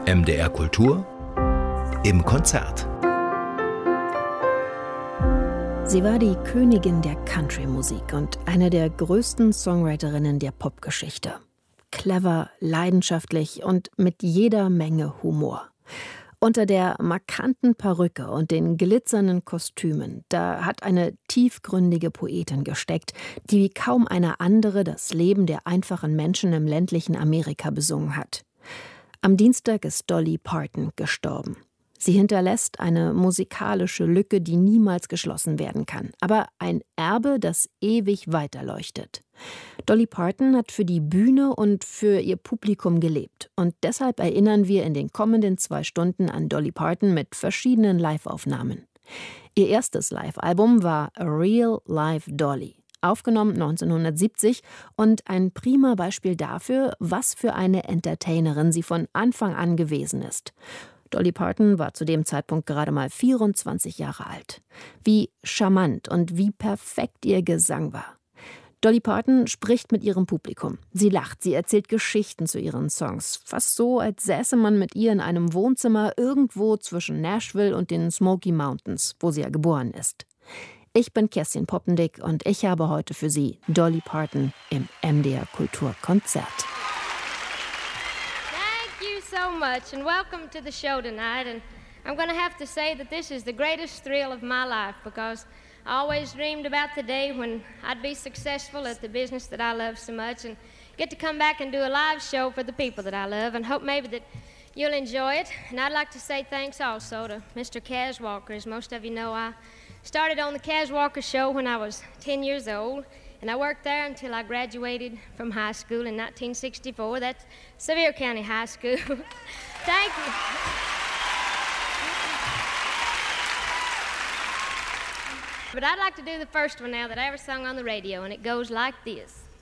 MDR Kultur im Konzert. Sie war die Königin der Country-Musik und eine der größten Songwriterinnen der Popgeschichte. Clever, leidenschaftlich und mit jeder Menge Humor. Unter der markanten Perücke und den glitzernden Kostümen, da hat eine tiefgründige Poetin gesteckt, die wie kaum eine andere das Leben der einfachen Menschen im ländlichen Amerika besungen hat. Am Dienstag ist Dolly Parton gestorben. Sie hinterlässt eine musikalische Lücke, die niemals geschlossen werden kann, aber ein Erbe, das ewig weiterleuchtet. Dolly Parton hat für die Bühne und für ihr Publikum gelebt. Und deshalb erinnern wir in den kommenden 2 Stunden an Dolly Parton mit verschiedenen Live-Aufnahmen. Ihr erstes Live-Album war A Real Live Dolly, aufgenommen 1970 und ein prima Beispiel dafür, was für eine Entertainerin sie von Anfang an gewesen ist. Dolly Parton war zu dem Zeitpunkt gerade mal 24 Jahre alt. Wie charmant und wie perfekt ihr Gesang war. Dolly Parton spricht mit ihrem Publikum. Sie lacht, sie erzählt Geschichten zu ihren Songs. Fast so, als säße man mit ihr in einem Wohnzimmer irgendwo zwischen Nashville und den Smoky Mountains, wo sie ja geboren ist. Ich bin Kerstin Poppendick und ich habe heute für Sie Dolly Parton im MDR Kulturkonzert. So much and welcome to the show tonight, and I'm going to have to say that this is the greatest thrill of my life because I always dreamed about the day when I'd be successful at the business that I love so much and get to come back and do a live show for the people that I love and hope maybe that you'll enjoy it. And I'd like to say thanks also to Mr. Kaz Walker. As most of you know, I started on the Kaz Walker show when I was 10 years old. And I worked there until I graduated from high school in 1964. That's Sevier County High School. Thank you. But I'd like to do the first one now that I ever sung on the radio, and it goes like this.